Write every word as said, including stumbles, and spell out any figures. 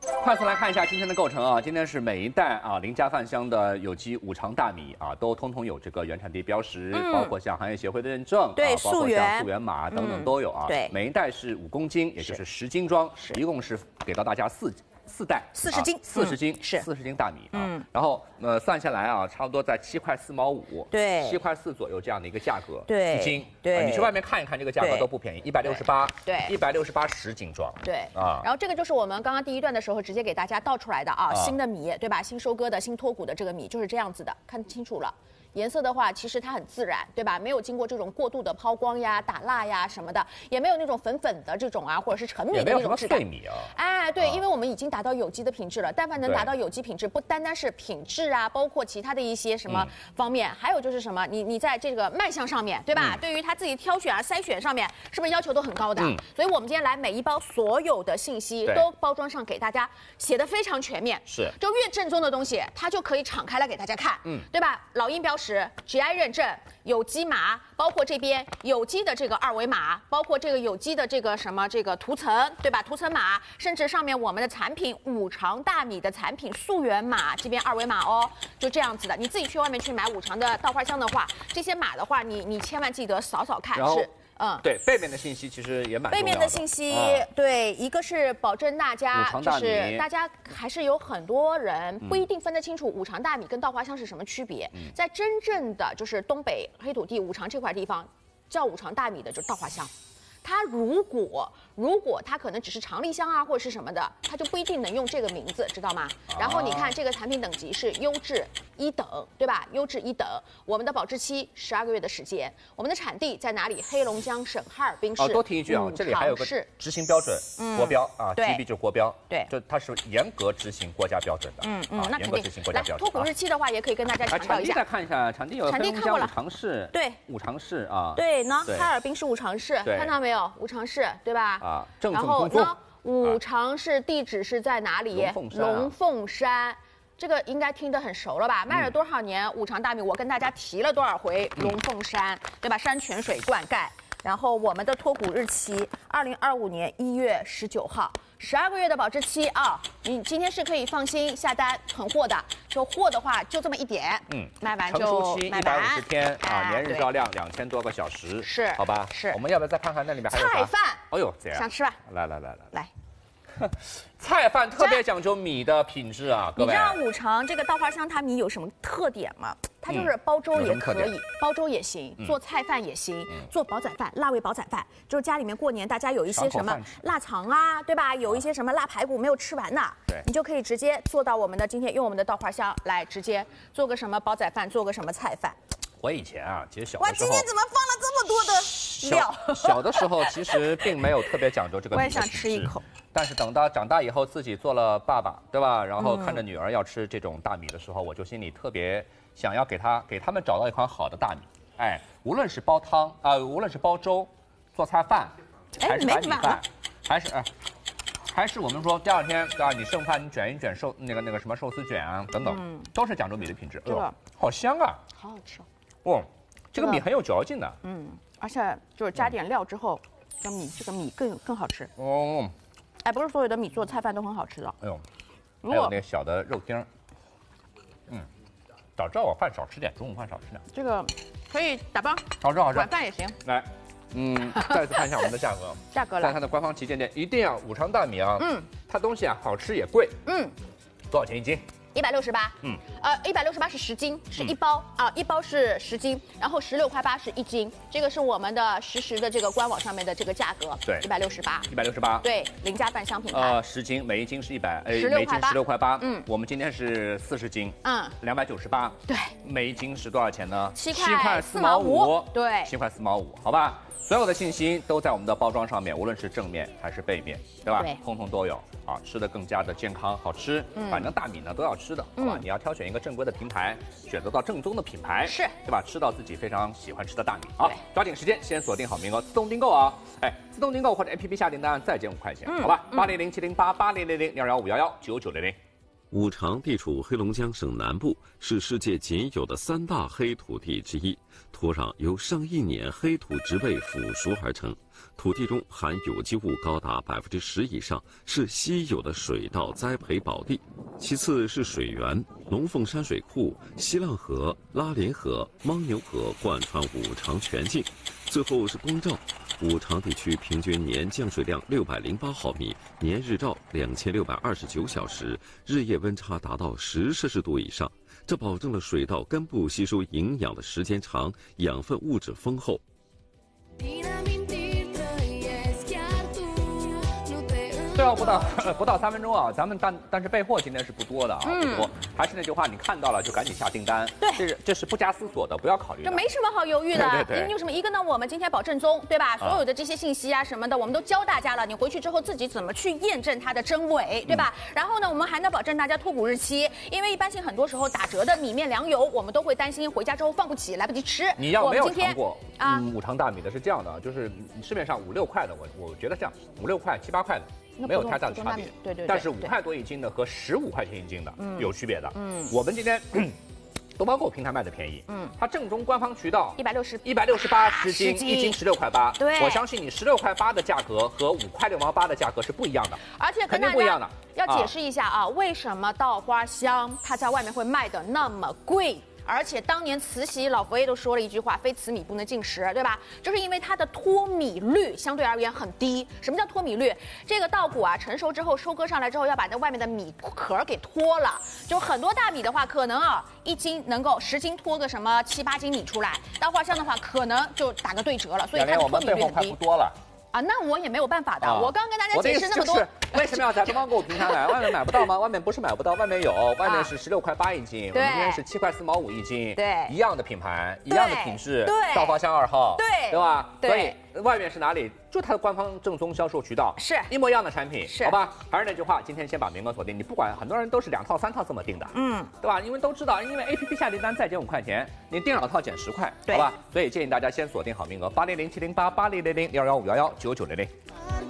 快速来看一下今天的构成啊，今天是每一袋啊林家饭香的有机五常大米啊，都通通有这个原产地标识，嗯、包括像行业协会的认证， 对， 啊、包括像溯源源码等等都有啊。 嗯、对， 每一袋是五公斤，也就是十斤装，一共是给到大家四。 四袋四十斤， 四十斤是四十斤大米啊， 嗯， 然后呃算下来啊，差不多在七块四毛五， 对， 七块四左右这样的一个价格， 对， 一斤， 对， 你去外面看一看，这个价格都不便宜，一百六十八， 对， 一百六十八十斤装， 对啊， 然后这个就是我们刚刚第一段的时候直接给大家倒出来的啊，新的米对吧？新收割的、新脱谷的这个米就是这样子的，看清楚了。 颜色的话，其实它很自然，对吧？没有经过这种过度的抛光呀、打蜡呀什么的，也没有那种粉粉的这种啊，或者是陈米的那种质感。 碎米啊！ 哎，对，因为我们已经达到有机的品质了。但凡能达到有机品质，不单单是品质啊，包括其他的一些什么方面，还有就是什么，你你在这个卖相上面，对吧？对于他自己挑选啊、筛选上面，是不是要求都很高的？所以我们今天来每一包所有的信息都包装上给大家写的非常全面。 是， 就越正宗的东西，它就可以敞开来给大家看，嗯，对吧？老鹰标识 G I 认证、有机码，包括这边有机的这个二维码，包括这个有机的这个什么这个涂层，对吧？涂层码，甚至上面我们的产品五常大米的产品溯源码，这边二维码哦，就这样子的。你自己去外面去买五常的稻花香的话，这些码的话，你你千万记得扫扫看，是。 嗯，对，背面的信息其实也蛮重要的。 背面的信息，嗯、对，一个是保证大家就是大家还是有很多人不一定分得清楚五常大米跟稻花香是什么区别。嗯、在真正的就是东北黑土地五常这块地方，叫五常大米的就是稻花香。 它如果如果它可能只是长粒香啊或者是什么的，它就不一定能用这个名字，知道吗？然后你看这个产品等级是优质一等，对吧？优质一等，我们的保质期十二个月的时间，我们的产地在哪里？黑龙江省哈尔滨市。哦， 多提一句啊，这里还有个执行标准，国标啊 ，G B 就是国标， 对， 就它是严格执行国家标准的， 嗯嗯，那严格执行国家标准。 脱谷日期的话，也可以跟大家强调一下。 再看一下，产地有黑龙江五常市， 对， 五常市啊， 对呢，哈尔滨市五常市，看到没有？五常市对吧？ 啊，正然后呢，五常市地址是在哪里？龙凤山，这个应该听得很熟了吧？卖了多少年五常大米？我跟大家提了多少回龙凤山，对吧？山泉水灌溉。然后我们的脱谷日期，二零二五年一月十九号。 十二个月的保质期啊，你今天是可以放心下单囤货的。就货的话，就这么一点，嗯，卖完就成熟期一百五十天啊，年日照亮两千多个小时， 是， 好吧？ 是。 我们要不要再看看那里面还有菜饭？ 哎呦，这样想吃吧？ 来来来来来。 菜饭特别讲究米的品质啊，各位。 你知道五常这个稻花香它米有什么特点吗？它就是煲粥也可以，煲粥也行，做菜饭也行，做煲仔饭、辣味煲仔饭，就是家里面过年大家有一些什么腊肠啊，对吧？有一些什么腊排骨没有吃完的， 对， 你就可以直接做到我们的今天用我们的稻花香来直接做个什么煲仔饭，做个什么菜饭。 我以前啊，其实小的时候， 哇，今天怎么放了这么多的料？ 小的时候其实并没有特别讲究这个米的品质。 我也想吃一口。 但是等到长大以后，自己做了爸爸，对吧？然后看着女儿要吃这种大米的时候，我就心里特别想要给她给他们找到一款好的大米。哎，无论是煲汤啊、呃，无论是煲粥、做菜饭，还是白米饭，还是哎。还是我们说第二天啊，你剩饭你卷一卷寿那个那个什么寿司卷啊等等，嗯、都是讲究米的品质。 这个、 哦、好香啊， 好好吃哦。哦，这个米很有嚼劲的。 嗯，而且就是加点料之后，这米这个米更更好吃。 哦， 哎，不是所有的米做菜饭都很好吃的。 哎呦，还有那个小的肉丁儿。嗯，早知道我饭少吃点，中午饭少吃点。 这个可以打包， 好吃好吃， 晚饭也行。 来。嗯，再次看一下我们的价格。 价格了， 在它的官方旗舰店一定要五常大米啊。嗯，它东西啊好吃也贵。嗯，多少钱一斤？ 一百六十八。嗯，呃，一百六十八是十斤，是一包、嗯、啊，一包是十斤，然后十六块八是一斤。这个是我们的实时的这个官网上面的这个价格。 对， 一百六十八。 一百六十八。 对，林家饭香品牌。 呃，十斤，每一斤是一百，呃，每斤十六块八。嗯，我们今天是四十斤。嗯，两百九十八。 对， 每一斤是多少钱呢？ 七块四毛五。对， 七块四毛五，好吧。所有的信息都在我们的包装上面，无论是正面还是背面，对吧？ 对， 通通都有啊，吃的更加的健康好吃。嗯，反正大米呢都要吃的，好吧？嗯、你要挑选一个正规的平台，选择到正宗的品牌， 是， 对吧？吃到自己非常喜欢吃的大米啊！抓紧时间，先锁定好名额，自动订购啊！哎，自动订购或者 A P P 下订单再减五块钱，嗯、好吧？八零零七零八八零零零二幺五幺幺九九零零。 五常地处黑龙江省南部，是世界仅有的三大黑土地之一。土壤由上亿年黑土植被腐熟而成，土地中含有机物高达百分之十以上，是稀有的水稻栽培宝地。其次是水源，龙凤山水库、西浪河、拉林河、牦牛河贯穿五常全境。最后是光照。五常地区平均年降水量六百零八毫米，年日照两千六百二十九小时，日夜温差达到十摄氏度以上，这保证了水稻根部吸收营养的时间长，养分物质丰厚。 最后不到不到三分钟啊，咱们但但是备货今天是不多的啊，嗯、不多。还是那句话，你看到了就赶紧下订单， 对， 这是这是不加思索的，不要考虑的。 这没什么好犹豫的。 对对对。 你有什么？一个呢，我们今天保正宗，对吧？所有的这些信息啊什么的，我们都教大家了。你回去之后自己怎么去验证它的真伪，对吧？嗯、然后呢，我们还能保证大家脱骨日期，因为一般性很多时候打折的米面粮油，我们都会担心回家之后放不起，来不及吃。 你要没有尝过啊、 嗯、五常大米的是这样的，就是市面上五六块的，我我觉得这样五六块七八块的。没有太大的差别， 对 对, 对。 但是五块多一斤的和十五块钱一斤的有区别的。嗯，我们今天东方购平台卖的便宜，嗯，它正宗官方渠道一百六十一百六十八十斤，一斤十六块八。 对， 我相信你十六块八的价格和五块六毛八的价格是不一样的， 而且肯定不一样的。 要解释一下啊，为什么稻花香它在外面会卖的那么贵？而且当年慈禧老佛爷都说了一句话：“非此米不能进食”，对吧？就是因为它的脱米率相对而言很低。什么叫脱米率？这个稻谷啊成熟之后收割上来之后，要把那外面的米壳给脱了。就很多大米的话，可能啊一斤能够十斤脱个什么七八斤米出来，稻花香的话可能就打个对折了。所以它的脱米率很低。 多了。 啊，那我也没有办法的。啊、我刚跟大家解释那么多， 为什么要在东方购物平台买？外面买不到吗？外面不是买不到，外面有，外面是十六块八一斤，我们今天是七块四毛五一斤， 对， 一样的品牌，一样的品质， 对， 稻花香二号， 对， 对吧？ 对。 所以外面是哪里？就它的官方正宗销售渠道， 是一模一样的产品， 是好吧？还是那句话，今天先把名额锁定。你不管，很多人都是两套三套这么订的，嗯，对吧？因为都知道，因为 A P P 下订单再减五块钱，你订两套减十块，好吧？所以建议大家先锁定好名额，八零零七零八八零零零六幺五幺幺九九零零。